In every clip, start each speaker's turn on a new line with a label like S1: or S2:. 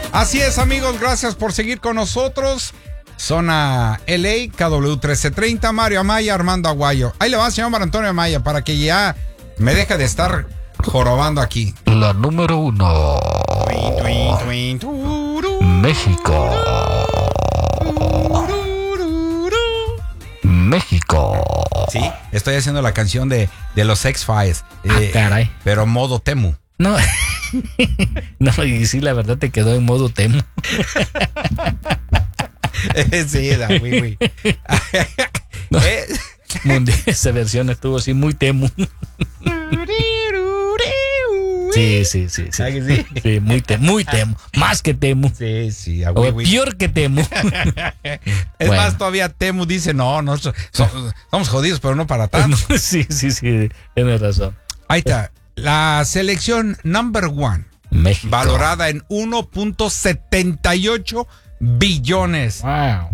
S1: Así es, amigos, gracias por seguir con nosotros. Zona LA, KW 1330, Mario Amaya, Armando Aguayo. Ahí le va, señor Mar Antonio Amaya, para que ya me deje de estar jorobando aquí.
S2: La número 1. México. México.
S1: Sí, estoy haciendo la canción de los X-Files.
S2: Caray.
S1: Pero modo Temu.
S2: No, no, y sí, la verdad te quedó en modo Temu.
S1: Sí, oui.
S2: No, esa versión estuvo así muy Temu. Sí.
S1: ¿Ah, que sí?
S2: Sí, muy Temu. Más que Temu.
S1: Sí,
S2: o peor que Temu.
S1: Es bueno. Más, todavía Temu dice, no, somos jodidos, pero no para tanto.
S2: Sí, tienes razón.
S1: Ahí está. La selección number 1,
S2: México,
S1: valorada en 1.78 billones.
S2: Wow,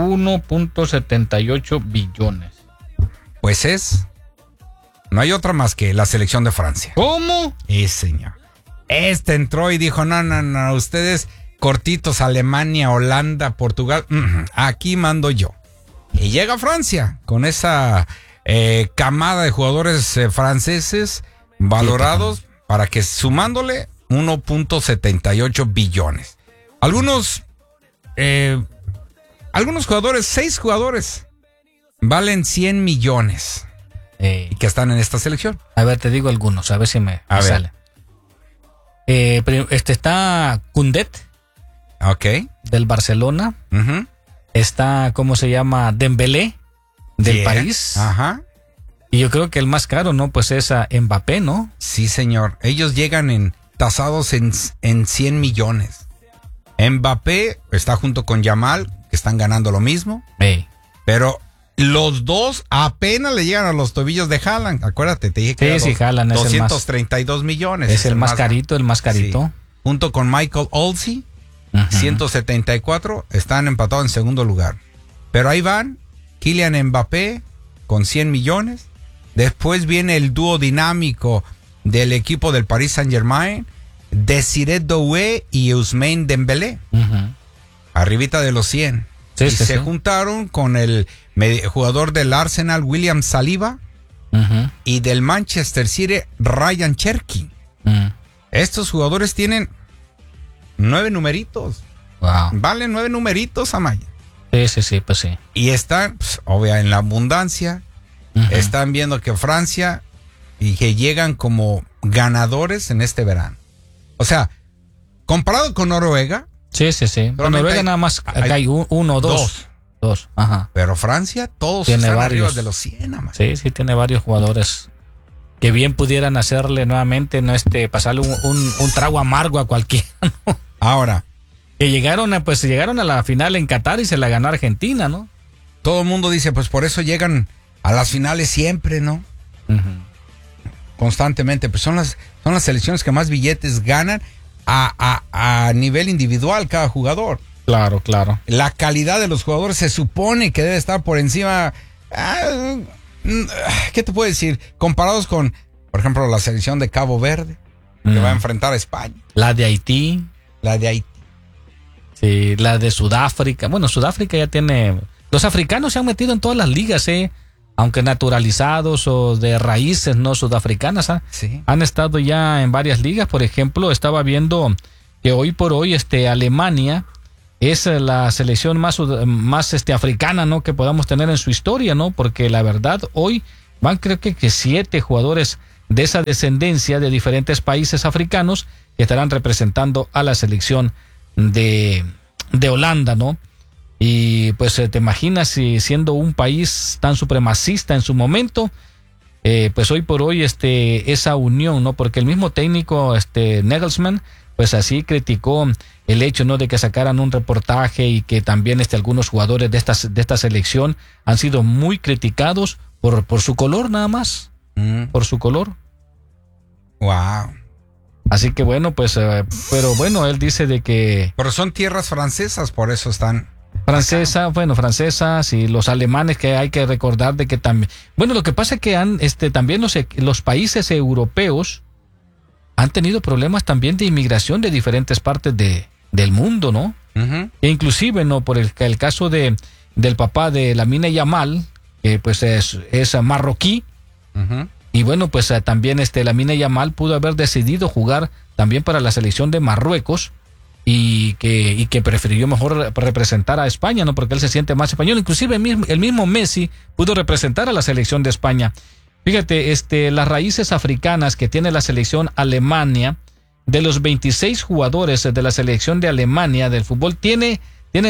S2: 1.78 billones.
S1: Pues no hay otra más que la selección de Francia.
S2: ¿Cómo?
S1: Señor. Entró y dijo, no, ustedes cortitos, Alemania, Holanda, Portugal, aquí mando yo. Y llega Francia con esa camada de jugadores franceses valorados para que sumándole 1.78 billones. Algunos jugadores, 6 jugadores, valen 100 millones y que están en esta selección.
S2: A ver, te digo algunos, a ver si me sale. Está Koundé, del Barcelona.
S1: Uh-huh.
S2: Está, ¿cómo se llama? Dembélé, del París.
S1: Ajá.
S2: Y yo creo que el más caro, ¿no? Pues es a Mbappé, ¿no?
S1: Sí, señor. Ellos llegan tasados en 100 millones. Mbappé está junto con Yamal, que están ganando lo mismo. Pero los dos apenas le llegan a los tobillos de Haaland. Acuérdate, te dije que
S2: Haaland
S1: 232 millones.
S2: Es el más carito.
S1: Sí. Junto con Michael Olsen, 174, están empatados en segundo lugar. Pero ahí van Kylian Mbappé con 100 millones. Después viene el dúo dinámico del equipo del Paris Saint-Germain, Desiré Doué y Ousmane Dembélé. Arribita de los 100. Se juntaron con el jugador del Arsenal, William Saliba, y del Manchester City, Ryan Cherki. Estos jugadores tienen 9 numeritos.
S2: Wow.
S1: Valen 9 numeritos, Amaya.
S2: Sí, pues sí.
S1: Y están, obvia, en la abundancia. Están viendo que Francia y que llegan como ganadores en este verano. O sea, comparado con Noruega.
S2: Sí. Con Noruega nada más acá hay uno o dos. Ajá.
S1: Pero Francia, todos
S2: tiene
S1: están
S2: varios
S1: arriba de los 100. Amaya.
S2: Sí, tiene varios jugadores que bien pudieran hacerle nuevamente, pasarle un trago amargo a cualquiera, ¿no?
S1: Ahora.
S2: Que llegaron a la final en Qatar y se la ganó Argentina, ¿no?
S1: Todo el mundo dice, pues por eso llegan a las finales siempre, ¿no? Constantemente. Pues son las selecciones que más billetes ganan a nivel individual cada jugador.
S2: Claro.
S1: La calidad de los jugadores se supone que debe estar por encima. ¿Qué te puedo decir? Comparados con, por ejemplo, la selección de Cabo Verde, que va a enfrentar a España.
S2: La de Haití. Sí, la de Sudáfrica. Bueno, Sudáfrica ya tiene... Los africanos se han metido en todas las ligas, aunque naturalizados o de raíces no sudafricanas,
S1: sí.
S2: Han estado ya en varias ligas. Por ejemplo, estaba viendo que hoy por hoy Alemania es la selección más africana, ¿no? Que podamos tener en su historia, ¿no? Porque la verdad hoy van creo que 7 jugadores de esa descendencia de diferentes países africanos que estarán representando a la selección de Holanda, ¿no? Y pues te imaginas si siendo un país tan supremacista en su momento, pues hoy por hoy esa unión, ¿no? Porque el mismo técnico Nagelsmann pues así criticó el hecho, ¿no? De que sacaran un reportaje y que también algunos jugadores de esta selección han sido muy criticados por su color nada más, por su color.
S1: Wow.
S2: Así que bueno, pues, pero bueno, él dice de que...
S1: Pero son tierras francesas, por eso están...
S2: Francesas y los alemanes, que hay que recordar de que también... Bueno, lo que pasa es que también los países europeos han tenido problemas también de inmigración de diferentes partes del mundo, ¿no? E inclusive, ¿no? Por el caso del papá de Lamine Yamal, que pues es marroquí. Y bueno, pues también Lamine Yamal pudo haber decidido jugar también para la selección de Marruecos y que prefirió mejor representar a España, ¿no? Porque él se siente más español. Inclusive el mismo Messi pudo representar a la selección de España. Fíjate, las raíces africanas que tiene la selección Alemania, de los 26 jugadores de la selección de Alemania del fútbol, tienen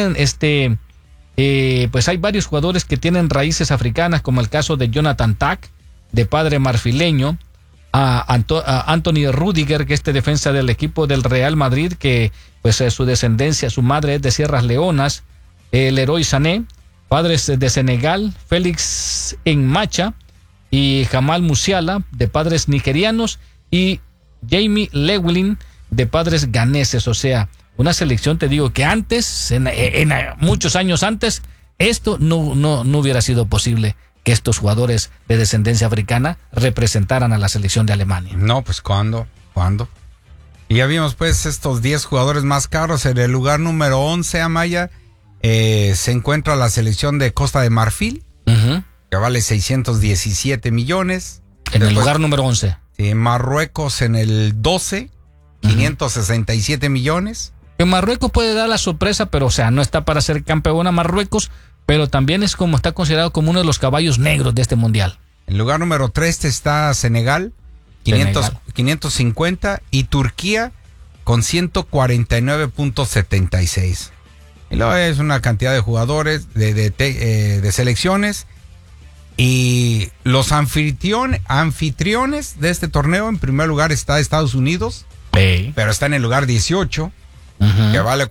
S2: pues hay varios jugadores que tienen raíces africanas, como el caso de Jonathan Tah, de padre marfileño, a Anthony Rudiger, que es defensa del equipo del Real Madrid, que pues su descendencia, su madre es de Sierras Leonas, Leroy Sané, padres de Senegal, Félix Enmacha y Jamal Musiala, de padres nigerianos, y Jamie Lewin, de padres ganeses. O sea, una selección, te digo, que antes, en muchos años antes, esto no hubiera sido posible, que estos jugadores de descendencia africana representaran a la selección de Alemania.
S1: No, pues ¿cuándo? Y ya vimos pues estos 10 jugadores más caros. En el lugar número 11, Amaya, se encuentra la selección de Costa de Marfil, que vale 617 millones.
S2: En el lugar número 11.
S1: Sí, Marruecos en el 12, 567 millones.
S2: Que Marruecos puede dar la sorpresa, pero o sea, no está para ser campeón a Marruecos, pero también es como está considerado como uno de los caballos negros de este mundial.
S1: En lugar número 3 está Senegal, 550, y Turquía con 149.76. Y luego es una cantidad de jugadores de selecciones. Y los anfitriones de este torneo, en primer lugar está Estados Unidos, pero está en el lugar 18. Que vale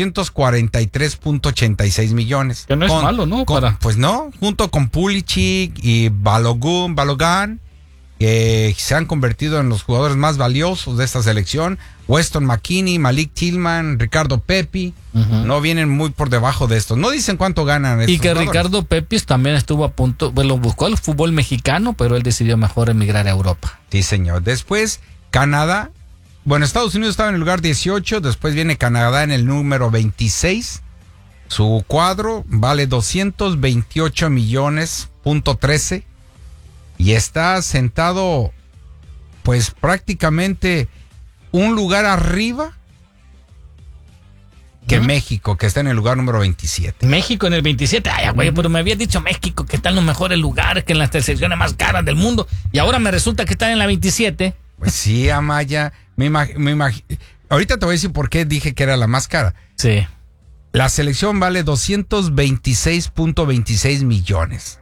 S1: 443.86 millones.
S2: Que no es malo, ¿no?
S1: Pues no, junto con Pulisic y Balogun, que se han convertido en los jugadores más valiosos de esta selección. Weston McKennie, Malik Tillman, Ricardo Pepi, no vienen muy por debajo de estos. No dicen cuánto ganan estos.
S2: Y que
S1: jugadores.
S2: Ricardo Pepi también estuvo a punto, bueno, buscó el fútbol mexicano, pero él decidió mejor emigrar a Europa.
S1: Sí, señor. Después, Canadá. Bueno, Estados Unidos estaba en el lugar 18, después viene Canadá en el número 26. Su cuadro vale 228 millones.13 y está sentado pues prácticamente un lugar arriba que México, que está en el lugar número 27.
S2: México en el 27, ay, güey, pero me habías dicho México que está en los mejores lugares, que en las selecciones más caras del mundo, y ahora me resulta que está en la 27.
S1: Pues sí, Amaya, ahorita te voy a decir por qué dije que era la más cara.
S2: Sí.
S1: La selección vale 226.26 millones.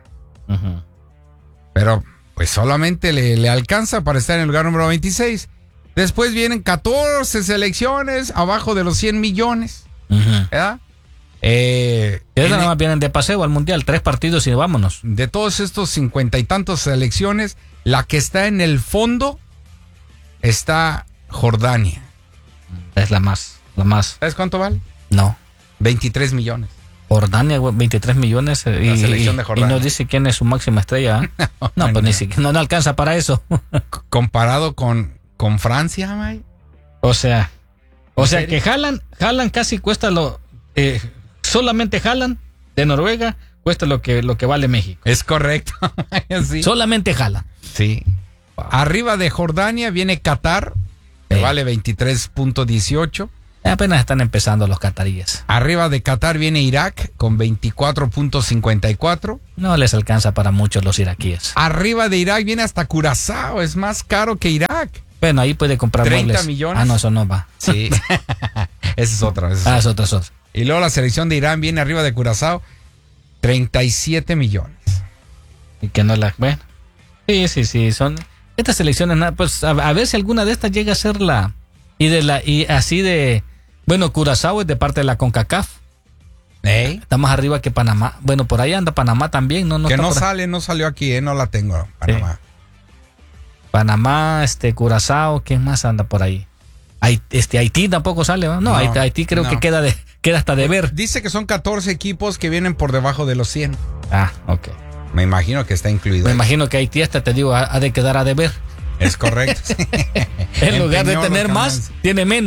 S1: Pero pues solamente le alcanza para estar en el lugar número 26. Después vienen 14 selecciones abajo de los 100 millones. ¿Verdad?
S2: Nada más vienen de paseo al mundial, 3 partidos y vámonos.
S1: De todos estos 50 y tantos selecciones, la que está en el fondo está Jordania.
S2: Es la más.
S1: ¿Sabes cuánto vale?
S2: No.
S1: 23 millones.
S2: Jordania, 23 millones.
S1: La selección de Jordania.
S2: Y no dice quién es su máxima estrella. No, pues ni siquiera, no alcanza para eso.
S1: Comparado con Francia, May.
S2: O sea que Haaland casi cuesta solamente Haaland de Noruega cuesta lo que vale México.
S1: Es correcto. Sí.
S2: Solamente Haaland.
S1: Sí. Wow. Arriba de Jordania viene Qatar, que vale 23.18.
S2: Apenas están empezando los cataríes.
S1: Arriba de Qatar viene Irak con 24.54.
S2: No les alcanza para muchos los iraquíes.
S1: Arriba de Irak viene hasta Curazao, es más caro que Irak.
S2: Bueno, ahí puede comprar
S1: 30
S2: muebles.
S1: millones.
S2: Ah, no, eso no va.
S1: Sí. Esa es otra.
S2: Es otra.
S1: Y luego la selección de Irán viene arriba de Curazao, 37 millones.
S2: Y que no la... Bueno. Sí, son... Estas selecciones, pues a ver si alguna de estas llega a ser la... Y así de... Bueno, Curazao es de parte de la CONCACAF. Está más arriba que Panamá. Bueno, por ahí anda Panamá también, ¿no?
S1: Que no salió aquí, no la tengo, Panamá.
S2: Sí. Panamá, Curazao, ¿quién más anda por ahí? Haití tampoco sale, ¿no? No, Haití creo que queda hasta de ver.
S1: Dice que son 14 equipos que vienen por debajo de los 100.
S2: Ah, ok.
S1: Me imagino que está incluido.
S2: Me imagino que Haití hasta te digo, ha de quedar a deber.
S1: Es correcto.
S2: En lugar de tener más, tiene menos.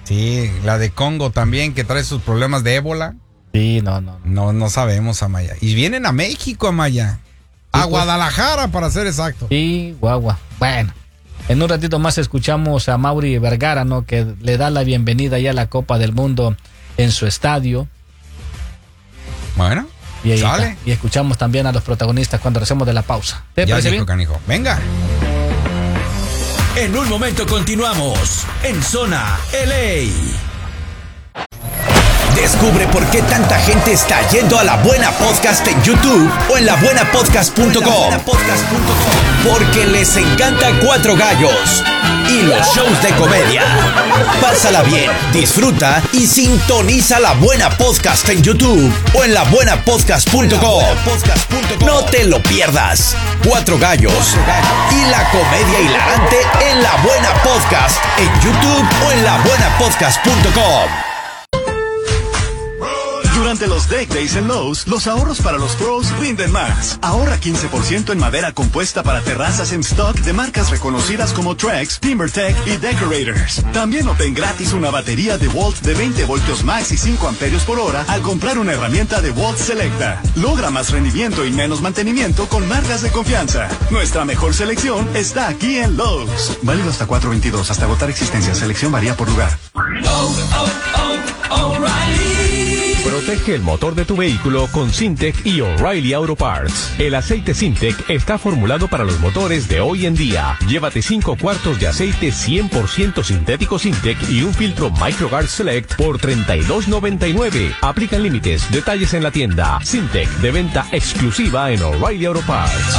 S1: Sí, la de Congo también, que trae sus problemas de ébola.
S2: Sí, no.
S1: No sabemos, Amaya. Y vienen a México, Amaya. A Guadalajara, para ser exacto.
S2: Sí, guagua. Bueno, en un ratito más escuchamos a Mauri Vergara, ¿no? Que le da la bienvenida ya a la Copa del Mundo en su estadio.
S1: Bueno,
S2: y ahí
S1: sale.
S2: Y escuchamos también a los protagonistas cuando regresemos de la pausa. ¿Te parece bien?
S1: Canijo. Venga.
S3: En un momento continuamos en Zona LA. Descubre por qué tanta gente está yendo a La Buena Podcast en YouTube o en labuenapodcast.com. Porque les encanta Cuatro Gallos y los shows de comedia. Pásala bien, disfruta y sintoniza La Buena Podcast en YouTube o en labuenapodcast.com. No te lo pierdas. Cuatro Gallos y la comedia hilarante en La Buena Podcast en YouTube o en labuenapodcast.com.
S4: Durante los Deck Days en Lowe's, los ahorros para los pros rinden más. Ahorra 15% en madera compuesta para terrazas en stock de marcas reconocidas como Trex, TimberTech y Decorators. También obtén gratis una batería DeWalt de 20 voltios max y 5 amperios por hora al comprar una herramienta DeWalt Selecta. Logra más rendimiento y menos mantenimiento con marcas de confianza. Nuestra mejor selección está aquí en Lowe's. Válido hasta 4/22, hasta agotar existencia. Selección varía por lugar.
S5: Protege el motor de tu vehículo con Syntec y O'Reilly Auto Parts. El aceite Syntec está formulado para los motores de hoy en día. Llévate 5 cuartos de aceite 100% sintético Syntec y un filtro MicroGuard Select por $32.99. Aplican límites. Detalles en la tienda. Syntec, de venta exclusiva en O'Reilly Auto Parts.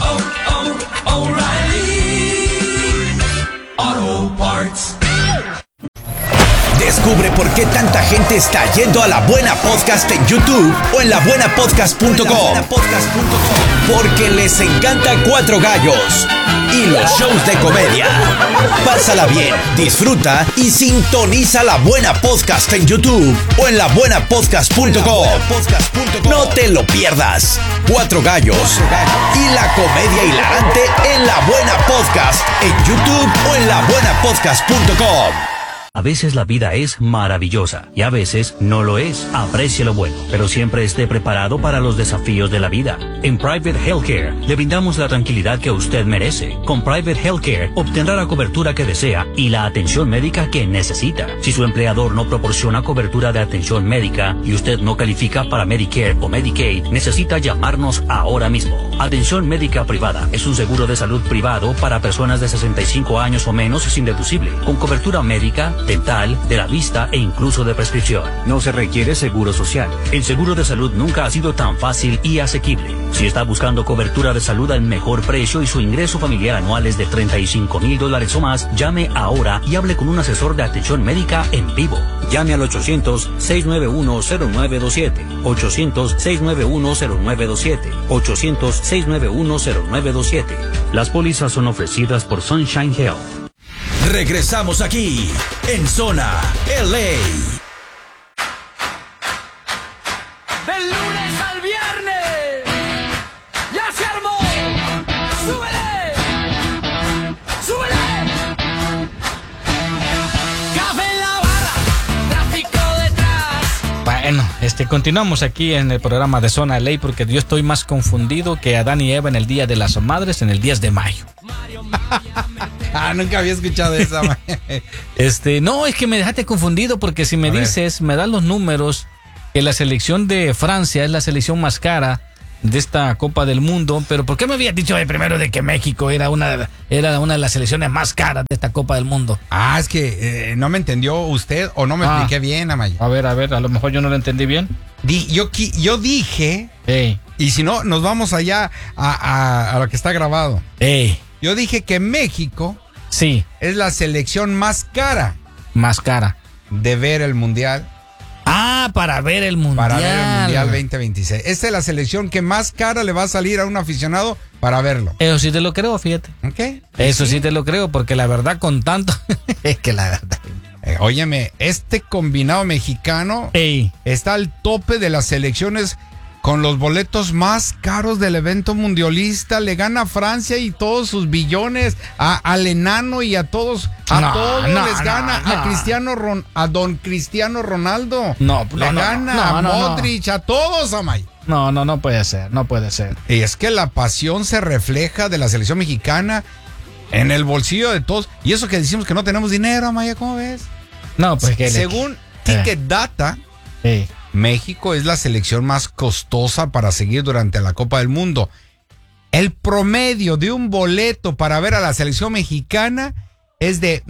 S3: O'Reilly Auto Parts. Descubre por qué tanta gente está yendo a La Buena Podcast en YouTube o en labuenapodcast.com. Porque les encanta Cuatro Gallos y los shows de comedia. Pásala bien, disfruta y sintoniza La Buena Podcast en YouTube o en labuenapodcast.com. No te lo pierdas. Cuatro Gallos y la comedia hilarante en La Buena Podcast en YouTube o en labuenapodcast.com.
S6: A veces la vida es maravillosa y a veces no lo es. Aprecie lo bueno, pero siempre esté preparado para los desafíos de la vida. En Private Healthcare le brindamos la tranquilidad que usted merece. Con Private Healthcare obtendrá la cobertura que desea y la atención médica que necesita. Si su empleador no proporciona cobertura de atención médica y usted no califica para Medicare o Medicaid, necesita llamarnos ahora mismo. Atención médica privada es un seguro de salud privado para personas de 65 años o menos sin deducible, con cobertura médica, dental, de la vista e incluso de prescripción. No se requiere seguro social. El seguro de salud nunca ha sido tan fácil y asequible. Si está buscando cobertura de salud al mejor precio y su ingreso familiar anual es de $35,000 o más, llame ahora y hable con un asesor de atención médica en vivo. Llame al 800-691-0927, 800-691-0927, 800-691-0927. Las pólizas son ofrecidas por Sunshine Health.
S3: Regresamos aquí en Zona LA.
S7: Del lunes al viernes ya se armó. ¡Súbele! ¡Súbele! Café en la barra, tráfico detrás.
S2: Bueno, continuamos aquí en el programa de Zona LA porque yo estoy más confundido que Adán y Eva en el Día de las Madres en el 10 de mayo.
S1: Nunca había escuchado esa.
S2: No, es que me dejaste confundido porque si me dices, me dan los números que la selección de Francia es la selección más cara de esta Copa del Mundo, pero ¿por qué me habías dicho primero de que México era una de las selecciones más caras de esta Copa del Mundo?
S1: Es que no me entendió usted o no me expliqué bien, Amaya.
S2: A ver, a lo mejor yo no lo entendí bien.
S1: Yo dije, y si no, nos vamos allá a lo que está grabado. Yo dije que México es la selección más cara.
S2: Más cara.
S1: De ver el Mundial.
S2: Para ver el Mundial.
S1: Para ver el Mundial 2026. Esta es la selección que más cara le va a salir a un aficionado para verlo.
S2: Eso sí te lo creo, fíjate.
S1: ¿Ok?
S2: Eso sí te lo creo, porque la verdad con tanto... es que la verdad...
S1: óyeme, este combinado mexicano está al tope de las selecciones con los boletos más caros del evento mundialista, le gana a Francia y todos sus billones, al enano y a todos, les gana a don Cristiano Ronaldo. Le gana a Modric, a todos, Amaya.
S2: No puede ser, no puede ser.
S1: Y es que la pasión se refleja de la selección mexicana en el bolsillo de todos. Y eso que decimos que no tenemos dinero, Amaya, ¿cómo ves?
S2: No, pues que
S1: según Ticket Data, México es la selección más costosa para seguir durante la Copa del Mundo. El promedio de un boleto para ver a la selección mexicana es de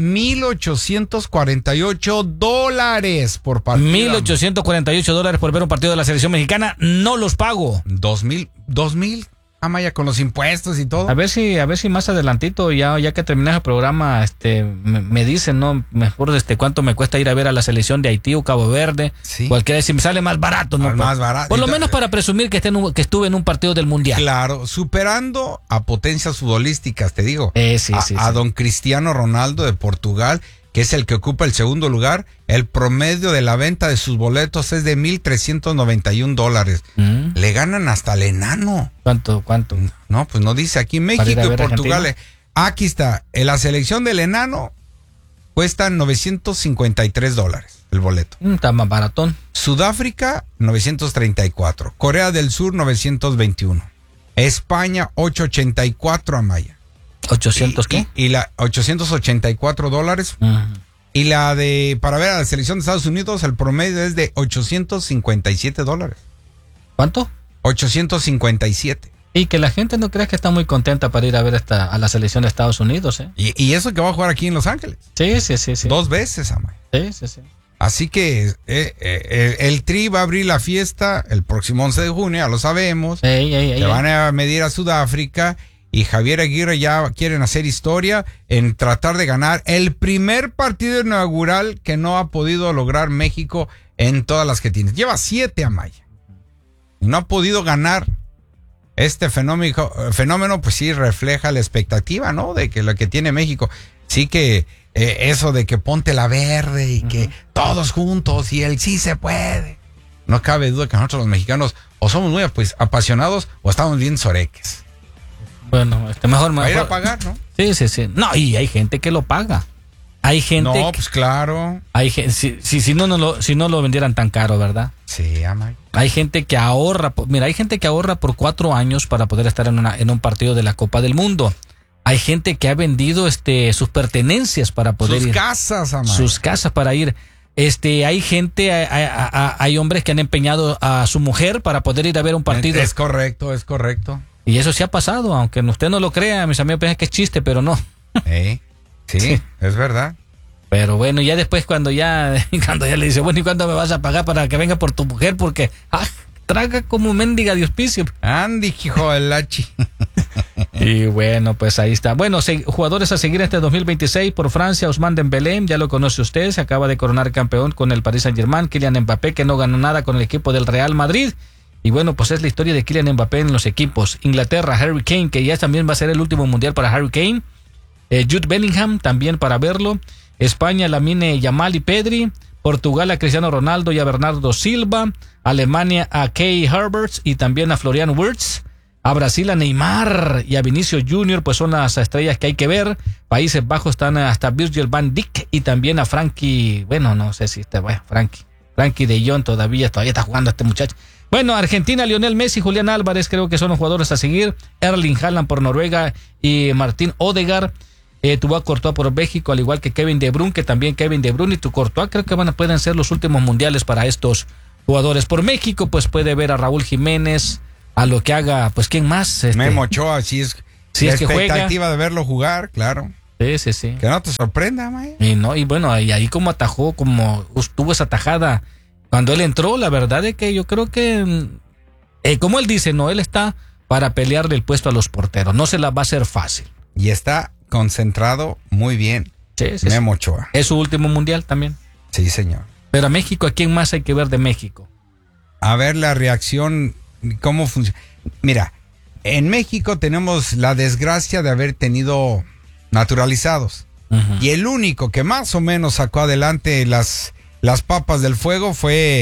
S1: $1,848 por partido.
S2: $1,848 por ver un partido de la selección mexicana. No los pago.
S1: 2,000, Amaya, con los impuestos y todo.
S2: A ver si más adelantito, ya que terminas el programa, me dicen, ¿no? Mejor cuánto me cuesta ir a ver a la selección de Haití o Cabo Verde.
S1: Sí.
S2: Cualquiera, si me sale más barato, ¿no?
S1: Más barato.
S2: Por lo menos para presumir que estuve en un partido del Mundial.
S1: Claro, superando a potencias futbolísticas, te digo.
S2: Sí.
S1: A don Cristiano Ronaldo de Portugal, que es el que ocupa el segundo lugar. El promedio de la venta de sus boletos es de $1,391. Le ganan hasta al enano.
S2: ¿Cuánto?
S1: No, pues no dice aquí. México y Portugal. Aquí está. En la selección del enano cuesta $953 el boleto.
S2: Está más baratón.
S1: Sudáfrica, 934. Corea del Sur, 921. España, 884, Amaya.
S2: ¿800 qué?
S1: Y la $884. Y la para ver a la selección de Estados Unidos, el promedio es de $857.
S2: ¿Cuánto?
S1: 857.
S2: Y que la gente no crea que está muy contenta para ir a ver a la selección de Estados Unidos, ¿eh?
S1: Y eso que va a jugar aquí en Los Ángeles.
S2: Sí.
S1: 2 veces, Amaya.
S2: Sí.
S1: Así que el Tri va a abrir la fiesta el próximo 11 de junio, ya lo sabemos. Se van a medir a Sudáfrica. Y Javier Aguirre ya quieren hacer historia en tratar de ganar el primer partido inaugural que no ha podido lograr México en todas las que tiene. Lleva 7, Amaya. Y no ha podido ganar. Este fenómeno, pues sí refleja la expectativa, ¿no? De que lo que tiene México. Sí que eso de que ponte la verde y que todos juntos y el sí se puede. No cabe duda que nosotros los mexicanos o somos muy apasionados o estamos bien soreques.
S2: Bueno, mejor.
S1: Va a ir a pagar, ¿no?
S2: Sí. No, y hay gente que lo paga. Hay gente.
S1: No, pues claro.
S2: Hay gente, si no lo vendieran tan caro, ¿verdad?
S1: Sí, Amaya.
S2: Hay gente que ahorra. Mira, hay gente que ahorra por 4 años para poder estar en un partido de la Copa del Mundo. Hay gente que ha vendido sus pertenencias para poder ir.
S1: Casas, Amaya.
S2: Sus casas para ir. Hay gente, hay hombres que han empeñado a su mujer para poder ir a ver un partido.
S1: Es correcto.
S2: Y eso sí ha pasado, aunque usted no lo crea, mis amigos piensan que es chiste, pero no.
S1: Sí, es verdad.
S2: Pero bueno, ya después cuando ya le dice, bueno, ¿y cuándo me vas a pagar para que venga por tu mujer? Porque traga como mendiga de hospicio.
S1: Andy, hijo del lachi.
S2: Y bueno, pues ahí está. Bueno, jugadores a seguir este 2026 por Francia, Ousmane Dembélé, ya lo conoce usted, se acaba de coronar campeón con el Paris Saint-Germain. Kylian Mbappé, que no ganó nada con el equipo del Real Madrid. Y bueno, pues es la historia de Kylian Mbappé en los equipos. Inglaterra, Harry Kane, que ya también va a ser el último mundial para Harry Kane. Jude Bellingham, también para verlo. España, Lamine Yamal y Pedri. Portugal, a Cristiano Ronaldo y a Bernardo Silva. Alemania, a Kai Havertz y también a Florian Wirtz. A Brasil, a Neymar y a Vinicius Junior, pues son las estrellas que hay que ver. Países Bajos están hasta Virgil van Dijk y también a Frankie, bueno, no sé si Frankie de Jong todavía está jugando este muchacho. Bueno, Argentina, Lionel Messi, Julián Álvarez, creo que son los jugadores a seguir. Erling Haaland por Noruega y Martín Odegaard. Thibaut Courtois por México, al igual que Kevin De Bruyne, que también Kevin De Bruyne y Courtois creo que pueden ser los últimos mundiales para estos jugadores. Por México, pues puede ver a Raúl Jiménez, a lo que haga, pues ¿quién más?
S1: Memo Ochoa, si es
S2: que
S1: expectativa de verlo jugar, claro.
S2: Sí.
S1: Que no te sorprenda, Maya.
S2: Y bueno, y ahí como atajó, como tuvo esa tajada cuando él entró, la verdad es que yo creo que, como él dice, no, él está para pelearle el puesto a los porteros, no se la va a hacer fácil.
S1: Y está concentrado muy bien.
S2: Sí.
S1: Memo Ochoa.
S2: Es su último mundial también.
S1: Sí, señor.
S2: Pero a México, ¿a quién más hay que ver de México?
S1: A ver la reacción, cómo funciona. Mira, en México tenemos la desgracia de haber tenido naturalizados. Uh-huh. Y el único que más o menos sacó adelante las papas del fuego fue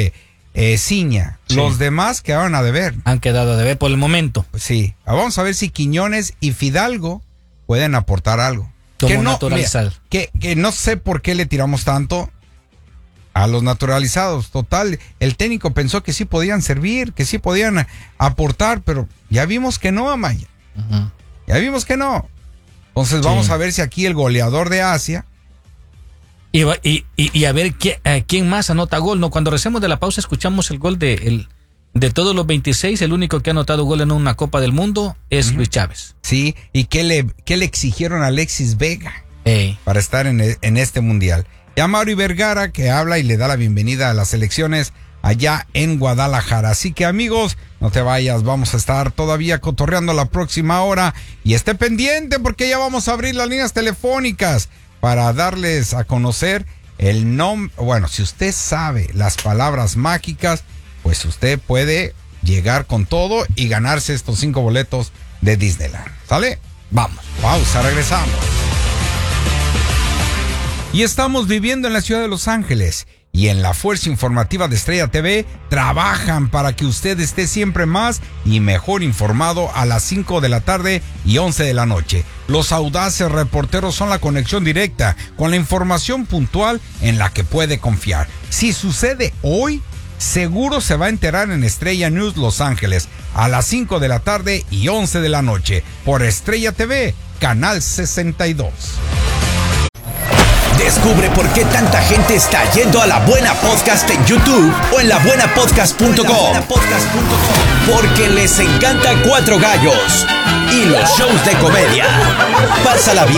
S1: Ciña.
S2: Sí.
S1: Los demás quedaron a deber.
S2: Han quedado a deber por el momento.
S1: Sí. Vamos a ver si Quiñones y Fidalgo pueden aportar algo.
S2: Como naturalizar.
S1: Mira, que no sé por qué le tiramos tanto a los naturalizados. Total, el técnico pensó que sí podían servir, que sí podían aportar, pero ya vimos que no, Amaya.
S2: Ujú.
S1: Ya vimos que no. Entonces
S2: Sí.
S1: vamos a ver si aquí el goleador de Asia.
S2: Y a ver quién más anota gol, ¿no? Cuando recemos de la pausa escuchamos el gol de todos los 26, el único que ha anotado gol en una Copa del Mundo es Luis Chávez.
S1: Sí, y qué le exigieron a Alexis Vega
S2: Ey.
S1: para estar en este mundial. Y a Mauri Vergara, que habla y le da la bienvenida a las elecciones allá en Guadalajara. Así que, amigos, no te vayas, vamos a estar todavía cotorreando la próxima hora. Y esté pendiente porque ya vamos a abrir las líneas telefónicas para darles a conocer el nombre. Bueno, si usted sabe las palabras mágicas, pues usted puede llegar con todo y ganarse estos 5 boletos de Disneyland. ¿Sale? Vamos, pausa, regresamos. Y estamos viviendo en la ciudad de Los Ángeles y en la Fuerza Informativa de Estrella TV trabajan para que usted esté siempre más y mejor informado a las 5 de la tarde y 11 de la noche. Los audaces reporteros son la conexión directa con la información puntual en la que puede confiar. Si sucede hoy, seguro se va a enterar en Estrella News Los Ángeles a las 5 de la tarde y 11 de la noche por Estrella TV, Canal 62.
S3: Descubre por qué tanta gente está yendo a La Buena Podcast en YouTube o en labuenapodcast.com. Porque les encanta Cuatro Gallos y los shows de comedia. Pásala bien.